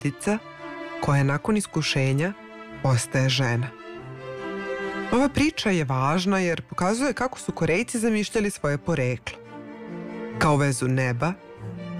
ptica koja nakon iskušenja postaje žena. Ova priča je važna jer pokazuje kako su Korejci zamišljali svoje poreklo. Kao vezu neba